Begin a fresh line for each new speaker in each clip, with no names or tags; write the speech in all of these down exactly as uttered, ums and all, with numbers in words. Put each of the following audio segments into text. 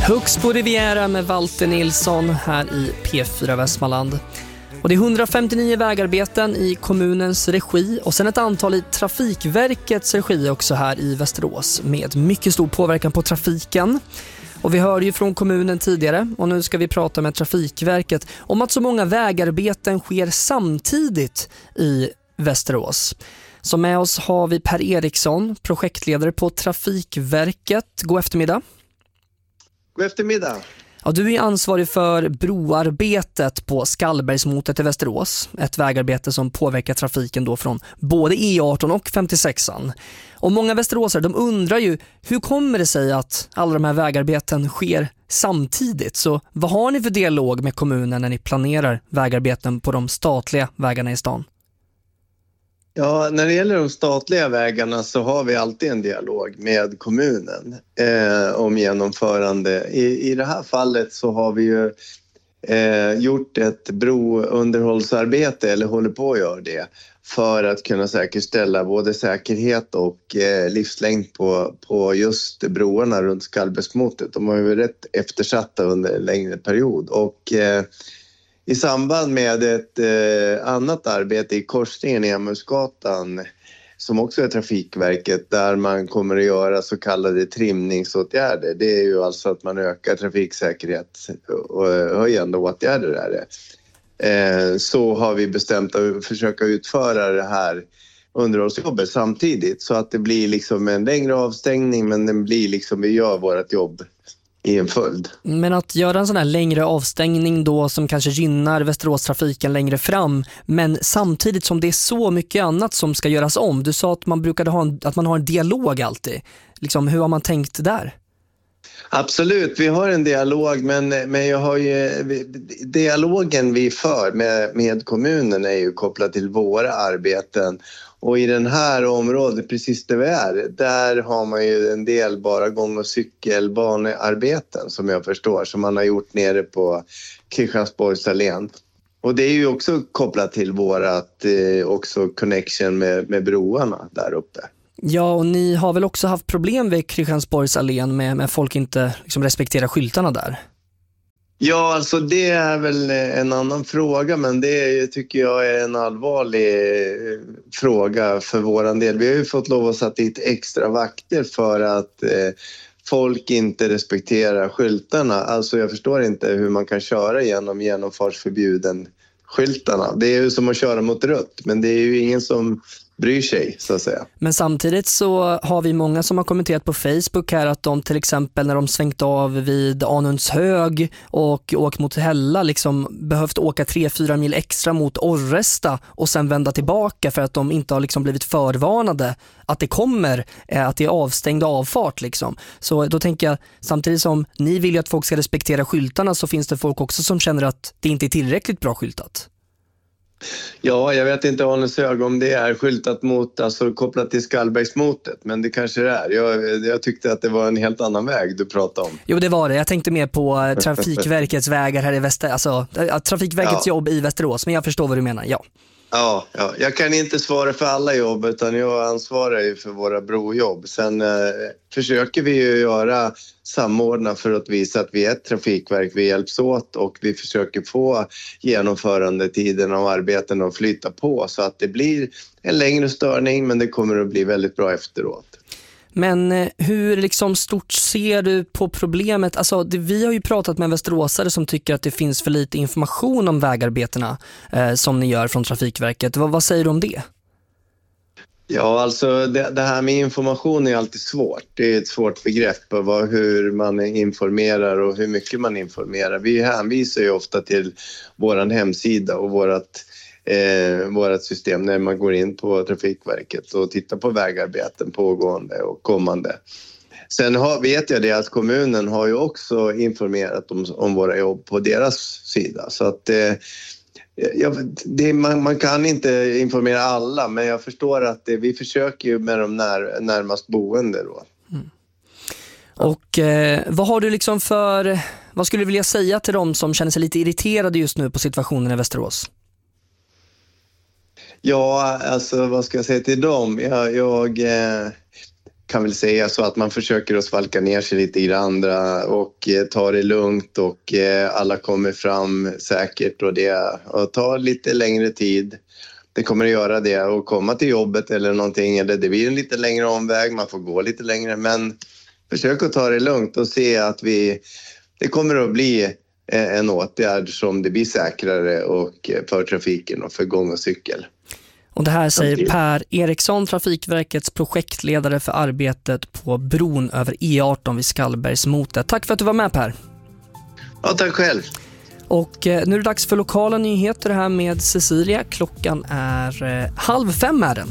Hux på Riviera med Walter Nilsson här i P fyra Västmanland. Och det är hundrafemtionio vägarbeten i kommunens regi och sen ett antal i Trafikverkets regi också här i Västerås med mycket stor påverkan på trafiken. Och vi hörde ju från kommunen tidigare och nu ska vi prata med Trafikverket om att så många vägarbeten sker samtidigt i Västerås. Så med oss har vi Per Eriksson, projektledare på Trafikverket. God eftermiddag.
God eftermiddag.
Ja, du är ansvarig för broarbetet på Skallbergsmotet i Västerås. Ett vägarbete som påverkar trafiken då från både E arton och femtiosexan. Och många västeråsare de undrar ju hur kommer det sig att alla de här vägarbeten sker samtidigt? Så vad har ni för dialog med kommunen när ni planerar vägarbeten på de statliga vägarna i stan?
Ja, när det gäller de statliga vägarna så har vi alltid en dialog med kommunen eh, om genomförande. I, I det här fallet så har vi ju eh, gjort ett brounderhållsarbete eller håller på att göra det för att kunna säkerställa både säkerhet och eh, livslängd på, på just broarna runt Skallbergsmotet. De har ju varit rätt eftersatta under en längre period och eh, i samband med ett eh, annat arbete i korsningen i Emmausgatan som också är Trafikverket där man kommer att göra så kallade trimningsåtgärder. Det är ju alltså att man ökar trafiksäkerhet och höjande åtgärder är det. Eh, så har vi bestämt att försöka utföra det här underhållsjobbet samtidigt så att det blir liksom en längre avstängning men den blir liksom vi gör vårt jobb i en följd.
Men att göra en sån här längre avstängning då som kanske gynnar Västerås-trafiken längre fram men samtidigt som det är så mycket annat som ska göras om. Du sa att man brukade ha en, att man har en dialog alltid. Liksom, hur har man tänkt där?
Absolut, vi har en dialog men, men jag har ju, dialogen vi för med, med kommunen är ju kopplad till våra arbeten. Och i den här området, precis där vi är, där har man ju en del bara gång- och cykelbanearbeten som jag förstår, som man har gjort nere på Kristiansborgsallén. Och det är ju också kopplat till vårat eh, också connection med, med broarna där uppe.
Ja, och ni har väl också haft problem vid Kristiansborgsallén med, med folk inte liksom respekterar skyltarna där?
Ja, alltså det är väl en annan fråga men det tycker jag är en allvarlig fråga för våran del. Vi har ju fått lov att sätta dit extra vakter för att eh, folk inte respekterar skyltarna. Alltså jag förstår inte hur man kan köra genom genomfartsförbjuden skyltarna. Det är ju som att köra mot rött men det är ju ingen som bryr sig så att säga.
Men samtidigt så har vi många som har kommenterat på Facebook här att de till exempel när de svängt av vid Anundshög och åkt mot Hälla liksom behövt åka tre fyra mil extra mot Orresta och sen vända tillbaka för att de inte har liksom blivit förvarnade att det kommer, att det är avstängd avfart liksom. Så då tänker jag, samtidigt som ni vill ju att folk ska respektera skyltarna så finns det folk också som känner att det inte är tillräckligt bra skyltat.
Ja, jag vet inte Anundshög om det är skyltat mot, alltså kopplat till Skallbergsmotet, men det kanske det är. Jag, jag tyckte att det var en helt annan väg du pratade om.
Jo, det var det. Jag tänkte mer på Trafikverkets vägar här i Väster, alltså Trafikverkets ja. jobb i Västerås, men jag förstår vad du menar, ja.
Ja, ja, jag kan inte svara för alla jobb utan jag ansvarar ju för våra brojobb. Sen eh, försöker vi ju göra samordna för att visa att vi är ett trafikverk, vi hjälps åt och vi försöker få genomförandetiden av arbeten att flytta på så att det blir en längre störning men det kommer att bli väldigt bra efteråt.
Men hur liksom stort ser du på problemet? Alltså, det, vi har ju pratat med västeråsare som tycker att det finns för lite information om vägarbetena eh, som ni gör från Trafikverket. Vad, vad säger du om det?
Ja, alltså det, det här med information är alltid svårt. Det är ett svårt begrepp vad, hur man informerar och hur mycket man informerar. Vi hänvisar ju ofta till våran hemsida och vårat Eh, vårat system när man går in på Trafikverket och tittar på vägarbeten pågående och kommande. Sen har, vet jag det att kommunen har ju också informerat om, om våra jobb på deras sida så att eh, ja, det, man, man kan inte informera alla men jag förstår att det, vi försöker ju med de när, närmast boende då. Mm.
Och eh, vad har du liksom för, vad skulle du vilja säga till dem som känner sig lite irriterade just nu på situationen i Västerås?
Ja, alltså vad ska jag säga till dem? Jag, jag, eh, kan väl säga så att man försöker att svalka ner sig lite i det andra och eh, ta det lugnt och eh, alla kommer fram säkert och det och tar lite längre tid. Det kommer att göra det och komma till jobbet eller någonting, eller det blir en lite längre omväg, man får gå lite längre, men försök att ta det lugnt och se att vi, det kommer att bli en åtgärd som det blir säkrare och för trafiken och för gång och cykel.
Och det här säger Per Eriksson, Trafikverkets projektledare för arbetet på bron över E arton vid Skallbergsmotet. Tack för att du var med, Per.
Ja, tack själv.
Och eh, nu är det dags för lokala nyheter här med Cecilia. Klockan är eh, halv fem är den.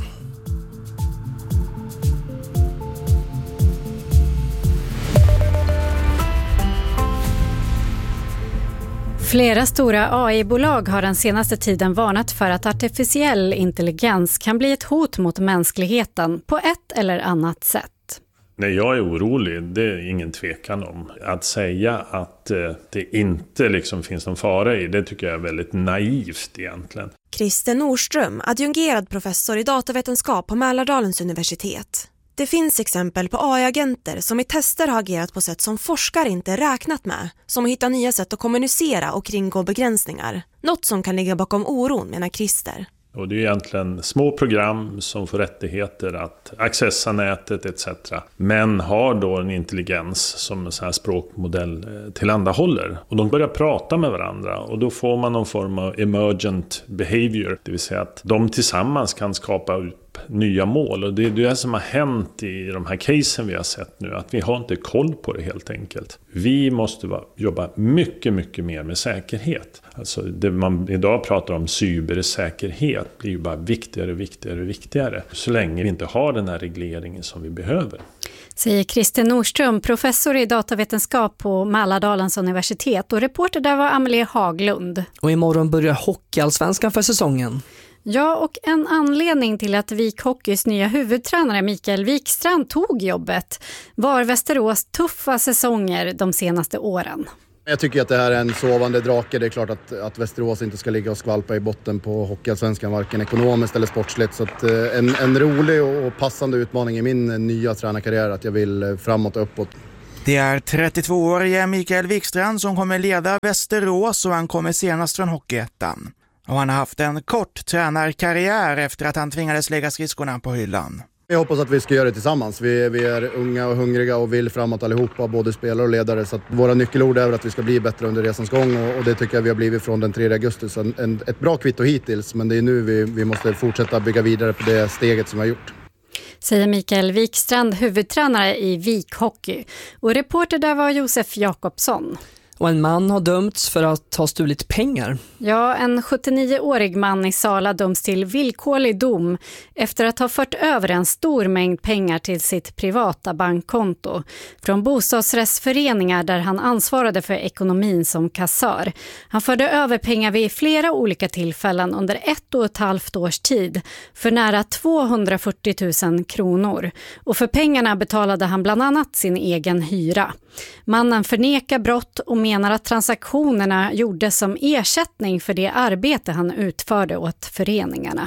Flera stora A I-bolag har den senaste tiden varnat för att artificiell intelligens kan bli ett hot mot mänskligheten på ett eller annat sätt.
Nej, jag är orolig, det är ingen tvekan om. Att säga att eh, det inte liksom finns någon fara i, det tycker jag är väldigt naivt egentligen.
Christer Nordström, adjungerad professor i datavetenskap på Mälardalens universitet. Det finns exempel på A I-agenter som i tester har agerat på sätt som forskare inte räknat med, som att hitta nya sätt att kommunicera och kringgå begränsningar. Något som kan ligga bakom oron, menar Christer.
Och det är egentligen små program som får rättigheter att accessa nätet et cetera. Men har då en intelligens som en sån här språkmodell tillhandahåller. Och de börjar prata med varandra och då får man någon form av emergent behavior. Det vill säga att de tillsammans kan skapa upp nya mål. Och det är det som har hänt i de här casen vi har sett nu. Att vi har inte koll på det helt enkelt. Vi måste vara, jobba mycket, mycket mer med säkerhet. Alltså det man idag pratar om cybersäkerhet blir ju bara viktigare, viktigare, viktigare. Så länge vi inte har den här regleringen som vi behöver.
Säger Christer Nordström, professor i datavetenskap på Mälardalens universitet. Och reporter där var Amelie Haglund.
Och imorgon börjar Hockeyallsvenskan för säsongen.
Ja, och en anledning till att Vik Hockeys nya huvudtränare Mikael Wikstrand tog jobbet var Västerås tuffa säsonger de senaste åren.
Jag tycker att det här är en sovande drake. Det är klart att, att Västerås inte ska ligga och skvalpa i botten på Hockeyallsvenskan, varken ekonomiskt eller sportsligt. Så att, en, en rolig och passande utmaning i min nya tränarkarriär att jag vill framåt och uppåt.
Det är trettiotvåårige Mikael Wikstrand som kommer leda Västerås och han kommer senast från Hockeyettan. Och han har haft en kort tränarkarriär efter att han tvingades lägga skridskorna på hyllan.
Jag hoppas att vi ska göra det tillsammans. Vi, vi är unga och hungriga och vill framåt allihopa, både spelare och ledare. Så att våra nyckelord är att vi ska bli bättre under resans gång och, och det tycker jag vi har blivit från den tredje augusti. Så en, en, ett bra kvitto hittills, men det är nu vi, vi måste fortsätta bygga vidare på det steget som vi har gjort.
Säger Mikael Wikstrand, huvudtränare i Vik Hockey. Och reporter där var Josef Jakobsson.
Och en man har dömts för att ha stulit pengar.
Ja, en sjuttionioårig man i Sala döms till villkorlig dom efter att ha fört över en stor mängd pengar till sitt privata bankkonto från bostadsrättsföreningar där han ansvarade för ekonomin som kassör. Han förde över pengar vid flera olika tillfällen under ett och ett halvt års tid för nära tvåhundrafyrtio tusen kronor. Och för pengarna betalade han bland annat sin egen hyra. Mannen förnekar brott och menar att transaktionerna gjordes som ersättning för det arbete han utförde åt föreningarna.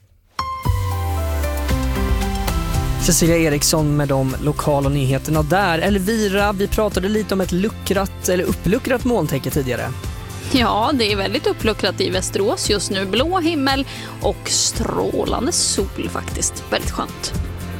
Cecilia Eriksson med de lokala nyheterna där. Elvira, vi pratade lite om ett luckrat eller uppluckrat molntäcke tidigare.
Ja, det är väldigt uppluckrat i Västerås just nu. Blå himmel och strålande sol faktiskt. Väldigt skönt.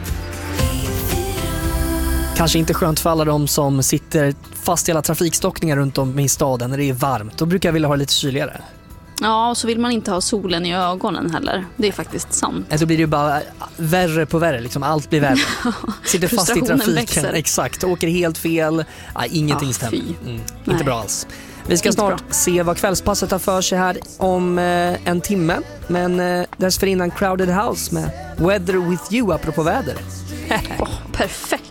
Kanske inte skönt för alla de som sitter fast i alla trafikstockningar runt om i staden när det är varmt. Då brukar jag vilja ha det lite kyligare.
Ja, och så vill man inte ha solen i ögonen heller. Det är faktiskt sant.
Då blir det ju bara värre på värre. Liksom. Allt blir värre. Sitter fast i trafiken. Växer. Exakt. Åker helt fel. Ja, ingenting ja, stämmer. Mm. Inte bra alls. Vi ska inte snart bra. se vad kvällspasset har för sig här om eh, en timme. Men eh, dessförinnan Crowded House med Weather With You apropå väder.
oh, perfekt.